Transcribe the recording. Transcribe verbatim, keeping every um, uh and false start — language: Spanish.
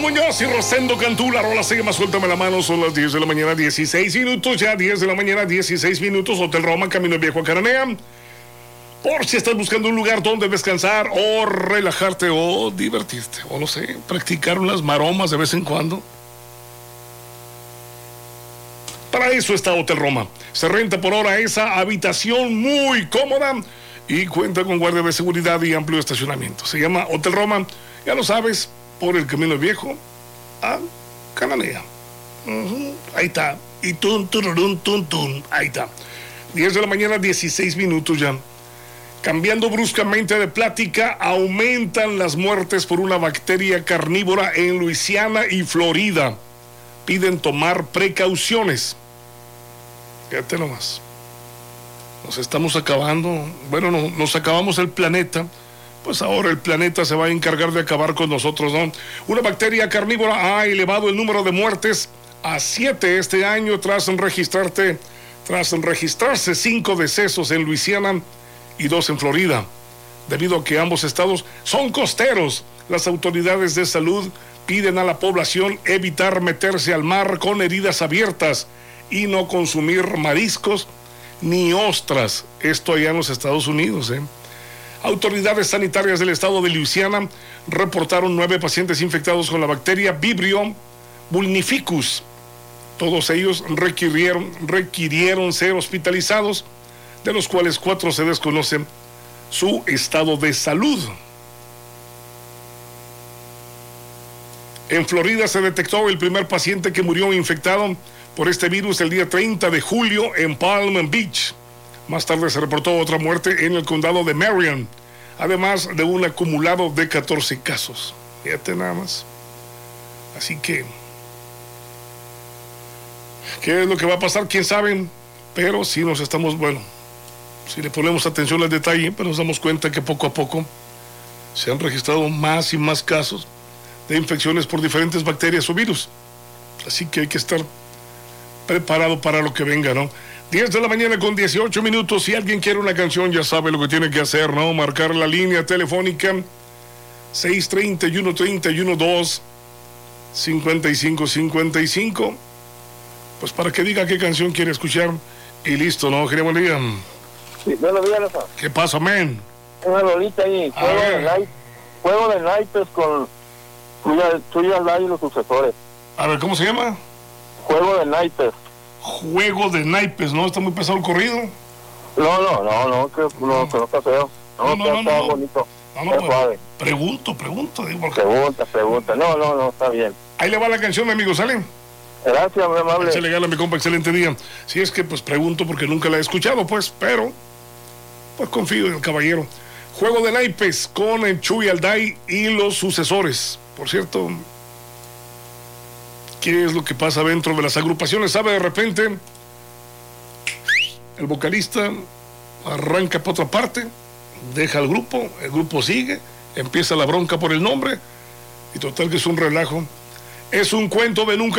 Muñoz y Rosendo Cantú, la rola sigue más, suéltame la mano, son las diez de la mañana, dieciséis minutos, ya diez de la mañana, dieciséis minutos, Hotel Roma, Camino Viejo a Cananea. Por si estás buscando un lugar donde descansar o relajarte o divertirte, o no sé, practicar unas maromas de vez en cuando. Para eso está Hotel Roma. Se renta por hora esa habitación muy cómoda y cuenta con guardia de seguridad y amplio estacionamiento. Se llama Hotel Roma, ya lo sabes, por el Camino Viejo a Cananea. Uh-huh. Ahí está. Y tun, tururun, tun, tun. Ahí está. diez de la mañana, dieciséis minutos ya. Cambiando bruscamente de plática, aumentan las muertes por una bacteria carnívora en Luisiana y Florida. Piden tomar precauciones. Fíjate nomás. Nos estamos acabando. Bueno, no, nos acabamos el planeta. Pues ahora el planeta se va a encargar de acabar con nosotros, ¿no? Una bacteria carnívora ha elevado el número de muertes a siete este año tras registrarte, tras registrarse cinco decesos en Luisiana y dos en Florida. Debido a que ambos estados son costeros, las autoridades de salud piden a la población evitar meterse al mar con heridas abiertas y no consumir mariscos ni ostras. Esto allá en los Estados Unidos, ¿eh? Autoridades sanitarias del estado de Luisiana reportaron nueve pacientes infectados con la bacteria Vibrio vulnificus. Todos ellos requirieron, requirieron ser hospitalizados, de los cuales cuatro se desconocen su estado de salud. En Florida se detectó el primer paciente que murió infectado por este virus el día treinta de julio en Palm Beach. Más tarde se reportó otra muerte en el condado de Marion, además de un acumulado de catorce casos. Fíjate nada más. Así que, ¿qué es lo que va a pasar? ¿Quién sabe? Pero sí nos estamos, bueno, si le ponemos atención al detalle, pues nos damos cuenta que poco a poco se han registrado más y más casos de infecciones por diferentes bacterias o virus. Así que hay que estar preparado para lo que venga, ¿no? diez de la mañana con dieciocho minutos. Si alguien quiere una canción, ya sabe lo que tiene que hacer, ¿no? Marcar la línea telefónica seis treinta y uno treinta y uno dos cincuenta y cinco cincuenta y cinco. Pues para que diga qué canción quiere escuchar y listo, ¿no? Quería buen día. Sí, buenos días, Rafa. ¿Qué pasa, man? Una rolita ahí, juego de, night, juego de naipes con Chuyas Day y los sucesores. A ver, ¿cómo se llama? Juego de naipes. Juego de naipes, ¿no? ¿Está muy pesado el corrido? No, no, no, no, que no, que no está feo. No, No, no, que no, está no. bonito. No, no, Está pues, suave. pregunto, pregunto. Digo, porque... Pregunta, pregunta. No, no, no, está bien. Ahí le va la canción, mi amigo, ¿sale? Gracias, muy amable. Se le gana, mi compa, excelente día. Si es que, pues, pregunto porque nunca la he escuchado, pues, pero, pues, confío en el caballero. Juego de naipes con el Chuy Alday y los sucesores. Por cierto, ¿qué es lo que pasa dentro de las agrupaciones? ¿Sabe? De repente, el vocalista arranca para otra parte, deja el grupo, el grupo sigue, empieza la bronca por el nombre, y total que es un relajo. Es un cuento de nunca